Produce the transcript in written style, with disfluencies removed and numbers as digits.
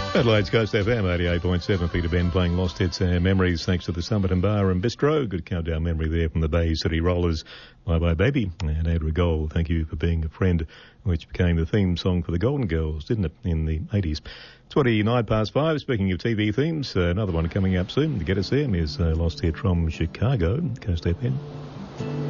Adelaide's Coast FM 88.7. Peter Ben playing Lost Hits and Memories thanks to the Summit and Bar and Bistro. Good countdown memory there from the Bay City Rollers. Bye Bye Baby and Edward Gold. Thank you for being a friend, which became the theme song for the Golden Girls, didn't it, in the 80s. 5:29. Speaking of TV themes, another one coming up soon to get us there is Lost Hit from Chicago, Coast FM.